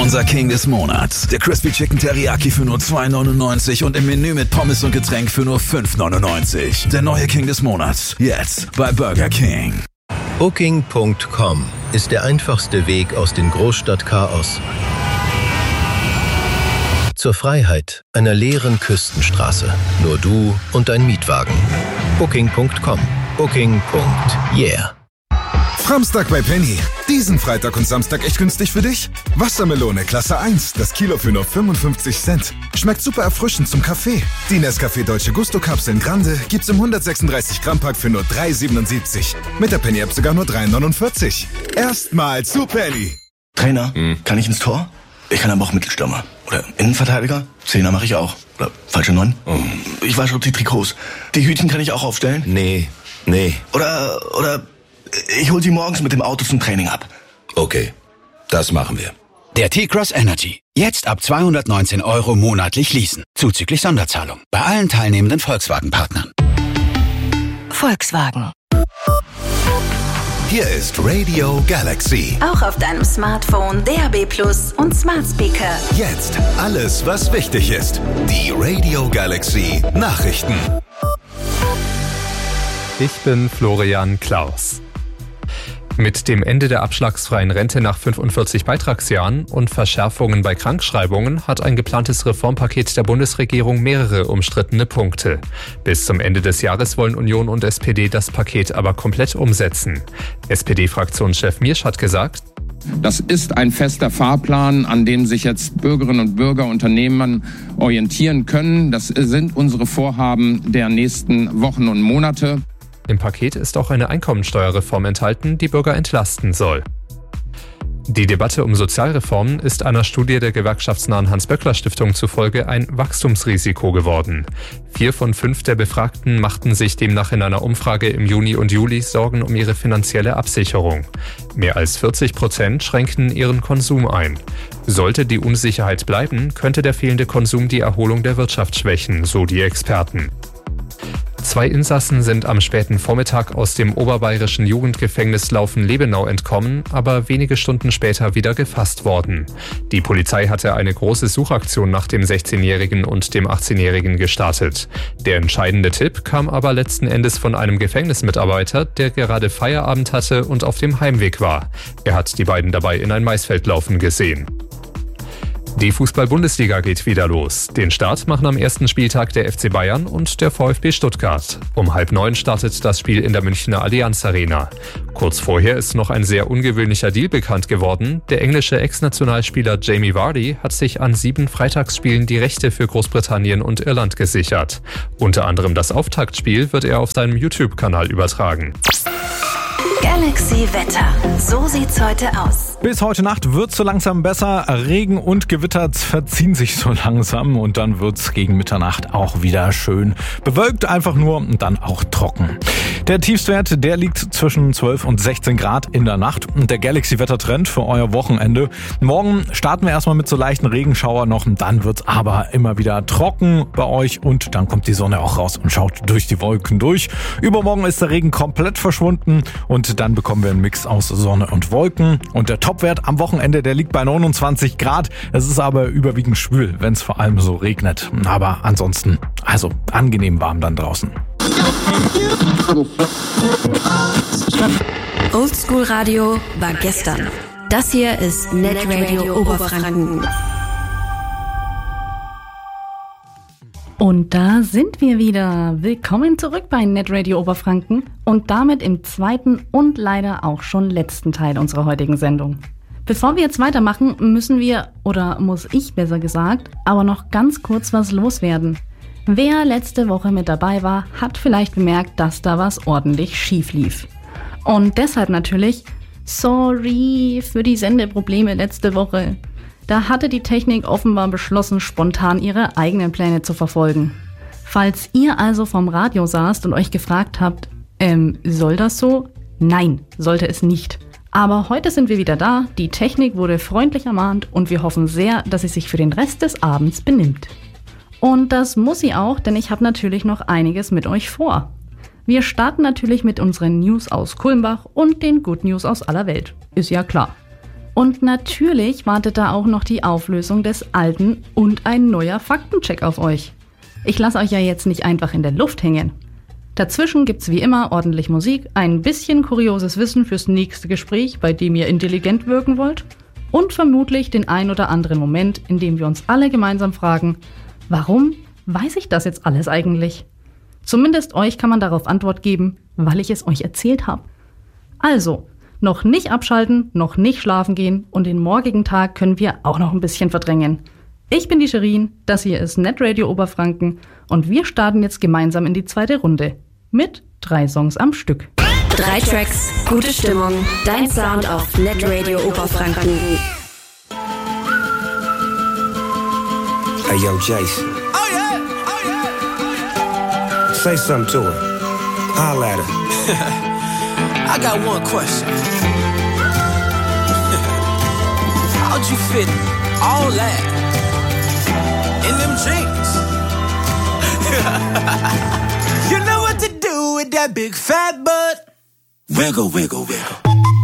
Unser King des Monats. Der Crispy Chicken Teriyaki für nur $2,99 und im Menü mit Pommes und Getränk für nur $5,99. Der neue King des Monats. Jetzt bei Burger King. Booking.com ist der einfachste Weg aus dem Großstadtchaos zur Freiheit einer leeren Küstenstraße. Nur du und dein Mietwagen. Booking.com. Booking.yeah. Framstag bei Penny. Diesen Freitag und Samstag echt günstig für dich? Wassermelone Klasse 1, das Kilo für nur 55 Cent. Schmeckt super erfrischend zum Kaffee. Die Nescafé Dolce Gusto Kapseln Grande gibt's im 136 Gramm Pack für nur $3,77. Mit der Penny App sogar nur $3,49. Erstmal zu Penny. Trainer, kann ich ins Tor? Ich kann aber auch Mittelstürmer. Oder Innenverteidiger? Zehner mache ich auch. Oder falsche 9? Ich wasche die Trikots. Die Hütchen kann ich auch aufstellen? Nee. Oder ich hol sie morgens mit dem Auto zum Training ab. Okay, das machen wir. Der T-Cross Energy. Jetzt ab 219 € monatlich leasen. Zuzüglich Sonderzahlung. Bei allen teilnehmenden Volkswagen-Partnern. Volkswagen. Hier ist Radio Galaxy. Auch auf deinem Smartphone, DAB+ und Smart Speaker. Jetzt alles, was wichtig ist. Die Radio Galaxy Nachrichten. Ich bin Florian Klaus. Mit dem Ende der abschlagsfreien Rente nach 45 Beitragsjahren und Verschärfungen bei Krankschreibungen hat ein geplantes Reformpaket der Bundesregierung mehrere umstrittene Punkte. Bis zum Ende des Jahres wollen Union und SPD das Paket aber komplett umsetzen. SPD-Fraktionschef Miersch hat gesagt: Das ist ein fester Fahrplan, an dem sich jetzt Bürgerinnen und Bürger, Unternehmen orientieren können. Das sind unsere Vorhaben der nächsten Wochen und Monate. Im Paket ist auch eine Einkommensteuerreform enthalten, die Bürger entlasten soll. Die Debatte um Sozialreformen ist einer Studie der gewerkschaftsnahen Hans-Böckler-Stiftung zufolge ein Wachstumsrisiko geworden. 4 von 5 der Befragten machten sich demnach in einer Umfrage im Juni und Juli Sorgen um ihre finanzielle Absicherung. Mehr als 40% schränkten ihren Konsum ein. Sollte die Unsicherheit bleiben, könnte der fehlende Konsum die Erholung der Wirtschaft schwächen, so die Experten. 2 Insassen sind am späten Vormittag aus dem oberbayerischen Jugendgefängnis Laufen-Lebenau entkommen, aber wenige Stunden später wieder gefasst worden. Die Polizei hatte eine große Suchaktion nach dem 16-Jährigen und dem 18-Jährigen gestartet. Der entscheidende Tipp kam aber letzten Endes von einem Gefängnismitarbeiter, der gerade Feierabend hatte und auf dem Heimweg war. Er hat die beiden dabei in ein Maisfeld laufen gesehen. Die Fußball-Bundesliga geht wieder los. Den Start machen am ersten Spieltag der FC Bayern und der VfB Stuttgart. Um 8:30 startet das Spiel in der Münchner Allianz Arena. Kurz vorher ist noch ein sehr ungewöhnlicher Deal bekannt geworden. Der englische Ex-Nationalspieler Jamie Vardy hat sich an 7 Freitagsspielen die Rechte für Großbritannien und Irland gesichert. Unter anderem das Auftaktspiel wird er auf seinem YouTube-Kanal übertragen. Galaxy Wetter. So sieht's heute aus. Bis heute Nacht wird's so langsam besser. Regen und Gewitter verziehen sich so langsam und dann wird's gegen Mitternacht auch wieder schön bewölkt, einfach nur und dann auch trocken. Der Tiefstwert, der liegt zwischen 12 und 16 Grad in der Nacht. Und der Galaxy-Wettertrend für euer Wochenende. Morgen starten wir erstmal mit so leichten Regenschauer noch und dann wird's aber immer wieder trocken bei euch und dann kommt die Sonne auch raus und schaut durch die Wolken durch. Übermorgen ist der Regen komplett verschwunden und dann bekommen wir einen Mix aus Sonne und Wolken. Und der Topwert am Wochenende, der liegt bei 29 Grad. Es ist aber überwiegend schwül, wenn es vor allem so regnet. Aber ansonsten, also angenehm warm dann draußen. Oldschool Radio war gestern. Das hier ist Netradio Oberfranken. Und da sind wir wieder. Willkommen zurück bei Netradio Oberfranken und damit im zweiten und leider auch schon letzten Teil unserer heutigen Sendung. Bevor wir jetzt weitermachen, müssen wir, oder muss ich besser gesagt, aber noch ganz kurz was loswerden. Wer letzte Woche mit dabei war, hat vielleicht bemerkt, dass da was ordentlich schief lief. Und deshalb natürlich, sorry für die Sendeprobleme letzte Woche. Da hatte die Technik offenbar beschlossen, spontan ihre eigenen Pläne zu verfolgen. Falls ihr also vom Radio saßt und euch gefragt habt, soll das so? Nein, sollte es nicht. Aber heute sind wir wieder da, die Technik wurde freundlich ermahnt und wir hoffen sehr, dass sie sich für den Rest des Abends benimmt. Und das muss sie auch, denn ich habe natürlich noch einiges mit euch vor. Wir starten natürlich mit unseren News aus Kulmbach und den Good News aus aller Welt. Ist ja klar. Und natürlich wartet da auch noch die Auflösung des alten und ein neuer Faktencheck auf euch. Ich lasse euch ja jetzt nicht einfach in der Luft hängen. Dazwischen gibt's wie immer ordentlich Musik, ein bisschen kurioses Wissen fürs nächste Gespräch, bei dem ihr intelligent wirken wollt und vermutlich den ein oder anderen Moment, in dem wir uns alle gemeinsam fragen, warum weiß ich das jetzt alles eigentlich? Zumindest euch kann man darauf Antwort geben, weil ich es euch erzählt habe. Also, noch nicht abschalten, noch nicht schlafen gehen und den morgigen Tag können wir auch noch ein bisschen verdrängen. Ich bin die Shirin, das hier ist Netradio Oberfranken und wir starten jetzt gemeinsam in die zweite Runde mit 3 Songs am Stück. 3 Tracks, gute Stimmung, dein Sound auf Netradio Oberfranken. Hey yo, Jason. Oh yeah, oh yeah. Say something to her. Holla at her. I got one question. How'd you fit all that in them jeans? You know what to do with that big fat butt. Wiggle, wiggle, wiggle.